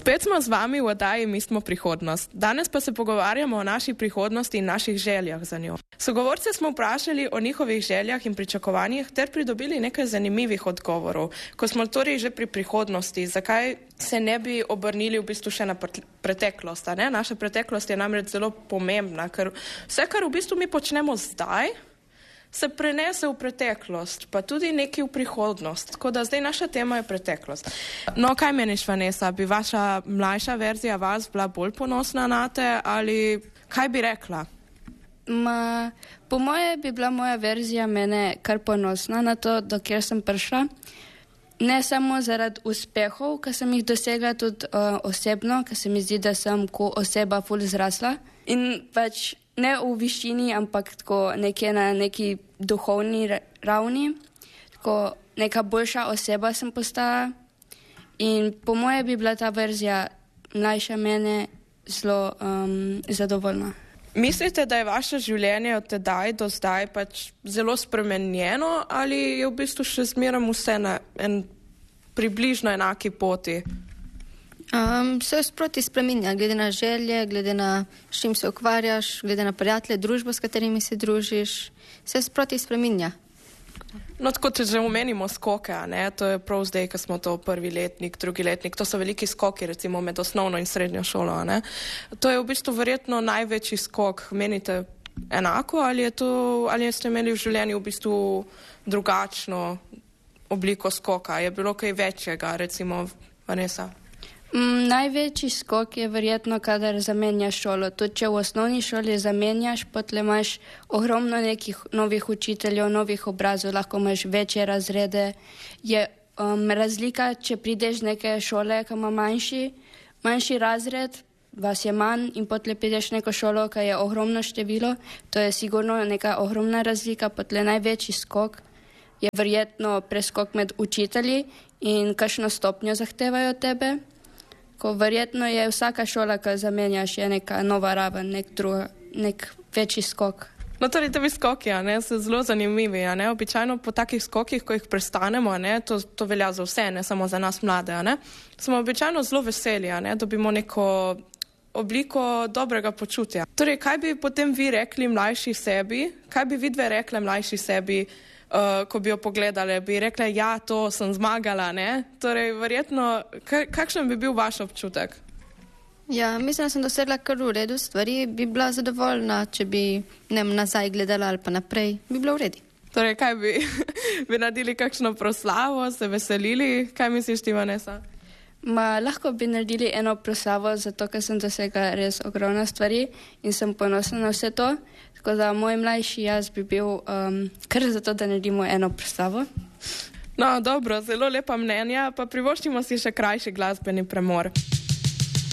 Spet smo z vami v oddaji Mi smo prihodnost. Danes pa se pogovarjamo o naši prihodnosti in naših željah za njo. Sogovorce smo vprašali o njihovih željah in pričakovanjih ter pridobili nekaj zanimivih odgovorov. Ko smo torej že pri prihodnosti, zakaj se ne bi obrnili v bistvu še na preteklost? Ne? Naša preteklost je namreč zelo pomembna, ker vse, kar v bistvu mi počnemo zdaj, se prenese v preteklost, pa tudi nekaj v prihodnost. Tako da zdaj naša tema je preteklost. No, kaj meniš, Vanessa? Bi vaša mlajša verzija vas bila bolj ponosna na te ali kaj bi rekla? Po moje bi bila moja verzija mene kar ponosna na to, dokjer sem prišla. Ne samo zaradi uspehov, ki sem jih dosegla tudi osebno, ker se mi zdi, da sem ko oseba ful zrasla. In pač ne v višini, ampak tako nekje na neki duhovni ravni. Tako neka boljša oseba sem postala. In po moje bi bila ta verzija mlajša mene zelo zadovoljna. Mislite, da je vaše življenje od tedaj do zdaj pač zelo spremenjeno ali je v bistvu še zmeraj vse na približno enaki poti? Se sproti spreminja, glede na želje, glede na s čim se ukvarjaš, glede na prijatelje, družbo, s katerimi se družiš, se sproti spreminja. No, tako če že omenimo skoke, ne? To je prav zdaj, ko smo to prvi letnik, drugi letnik, to so veliki skoki, recimo med osnovno in srednjo šolo, ne? To je v bistvu verjetno največji skok. Menite enako ali ste imeli v življenju v bistvu drugačno obliko skoka? Je bilo kaj večjega, recimo, Vanessa? Največji skok je verjetno, kadar zamenjaš šolo. Tudi če v osnovni šoli zamenjaš, potem imaš ogromno nekih novih učiteljev, novih obrazov, lahko imaš večje razrede. Je razlika, če prideš z neke šole, ki ima manjši razred, vas je manj in potem prideš v neko šolo, ki je ogromno število. To je sigurno neka ogromna razlika, potem največji skok je verjetno preskok med učitelji in kakšno stopnjo zahtevajo od tebe. Ko verjetno je vsaka šola, ki zamenjaš, je neka nova raven, nek večji skok. No, torej, tebi skoki, so zelo zanimivi, Običajno po takih skokih, ko jih prestanemo, to velja za vse, ne samo za nas mlade, smo običajno zelo veseli, dobimo neko obliko dobrega počutja. Torej, kaj bi potem vi rekli mlajši sebi, kaj bi vidve rekle mlajši sebi, ko bi jo pogledali, bi rekli, ja, to sem zmagala, ne? Torej, verjetno, kakšen bi bil vaš občutek? Ja, mislim, da sem dosegla kar v redu stvari, bi bila zadovoljna, če bi nazaj gledala ali pa naprej, bi bilo v redu. Torej, kaj bi naredili kakšno proslavo, se veselili? Kaj misliš ti, Vanessa? Lahko bi naredili eno proslavo, zato ker sem dosegla res ogromno stvari in sem ponosna na vse to. Tako da moj mlajši jaz bi bil kar zato, da naredimo eno proslavo. No, dobro, zelo lepa mnenja, pa privoščimo si še krajši glasbeni premor.